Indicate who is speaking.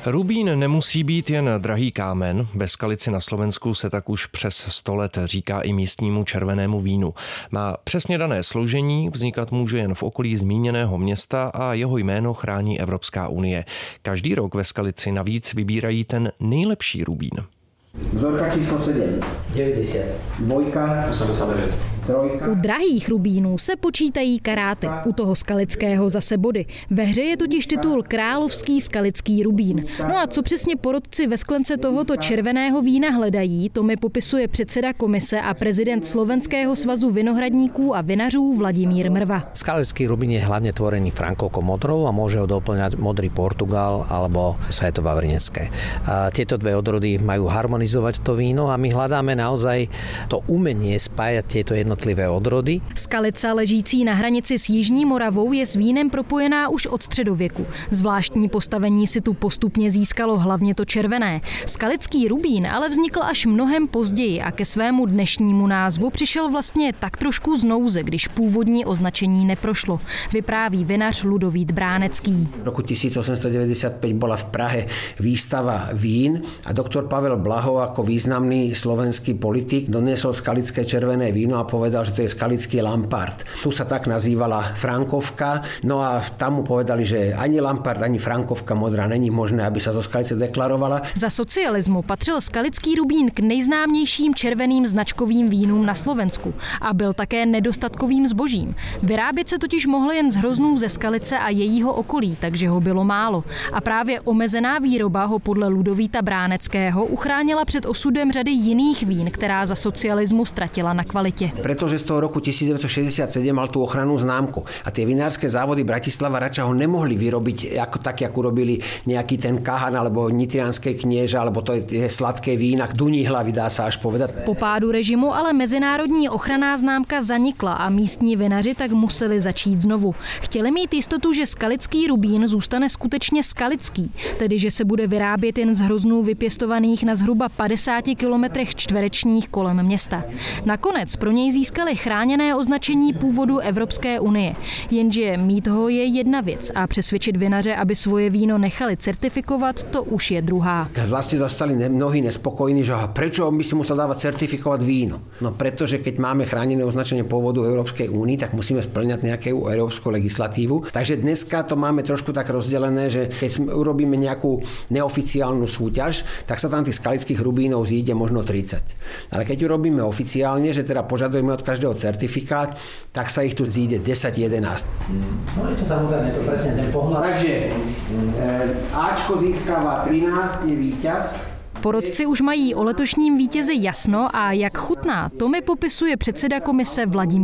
Speaker 1: Rubín nemusí být jen drahý kámen. Ve Skalici na Slovensku se tak už přes 100 let říká i místnímu červenému vínu. Má přesně dané složení, vznikat může jen v okolí zmíněného města a jeho jméno chrání Evropská unie. Každý rok ve Skalici navíc vybírají ten nejlepší rubín.
Speaker 2: Vzorka číslo 7.
Speaker 3: 90.
Speaker 2: Dvojka.
Speaker 3: 89.
Speaker 2: Trojka.
Speaker 4: U drahých rubínů se počítají karáty, u toho skalického zase body. Ve hře je totiž titul Královský skalický rubín. No a co přesně porotci ve sklence tohoto červeného vína hledají, to mi popisuje předseda komise a prezident Slovenského svazu vinohradníků a vinařů Vladimír Mrva.
Speaker 3: Skalický rubín je hlavne tvorený frankovkou modrou a môže ho doplňať modrý Portugal alebo Svetovavrinecké. Tieto dve odrody majú harmonizovať to víno a my hľadáme naozaj to umenie spájať tieto jednotlivé odrody.
Speaker 4: Skalica ležící na hranici s Jižní Moravou je s vínem propojená už od středověku. Zvláštní postavení si tu postupně získalo hlavně to červené. Skalický rubín ale vznikl až mnohem později a ke svému dnešnímu názvu přišel vlastně tak trošku z nouze, když původní označení neprošlo. Vypráví vinař Ludovít Bránecký.
Speaker 2: V roku 1895 bola v Prahe výstava vín a doktor Pavel Blaho ako významný slovenský politik doniesol skalické červené víno a povedal, že to je skalický Lampart. Tu sa tak nazývala Frankovka, no a tam mu povedali, že ani Lampart, ani Frankovka modrá není možné, aby sa zo Skalice deklarovala.
Speaker 4: Za socialismu patřil skalický rubín k nejznámějším červeným značkovým vínům na Slovensku a byl také nedostatkovým zbožím. Vyrábět se totiž mohl jen z hroznů ze Skalice a jejího okolí, takže ho bylo málo. A právě omezená výroba ho podle Ludovíta Bráneckého uchránila před osudem řady jiných vín, která za socialismu ztratila na kvalitě.
Speaker 2: Pretože z toho roku 1967 mal tú ochrannú známku a tie vinárske závody Bratislava Rača ho nemohli vyrobiť ako urobili nejaký ten Kahan alebo Nitrianské knieža alebo to je sladké vína, duní hlavy dá sa až povedať.
Speaker 4: Po pádu režimu ale mezinárodní ochranná známka zanikla a místní vinaři tak museli začít znovu. Chtěli mít jistotu, že skalický rubín zůstane skutečně skalický, tedy že se bude vyrábět jen z hroznů vypěstovaných na zhruba 50 kilometrech čtverečních kolem města. Nakonec pro něj získali chráněné označení původu Evropské unie. Jenže mít ho je jedna věc a přesvědčit vinaře, aby svoje víno nechali certifikovat, to už je druhá.
Speaker 2: Vlastne zostali mnohí nespokojní, že prečo by si musel dávať certifikovať víno? No pretože keď máme chránené označenie pôvodu Európskej únie, tak musíme splňať nejakú európsku legislatívu. Takže dneska to máme trošku tak rozdelené, že keď urobíme nejakú neoficiálnu súťaž, tak sa tam tých skalických rubínov zíde možno 30. Ale keď urobíme oficiálne, že teda požadujeme od každého certifikát, tak sa ich tu zíde 10-11.
Speaker 3: No je to samozrejme, to presne ten pohľad.
Speaker 2: Takže Ačko získává 13, je víťaz.
Speaker 4: Porotci už mají o letošním vítězi jasno a jak chutná, to mi popisuje předseda komise Vladimír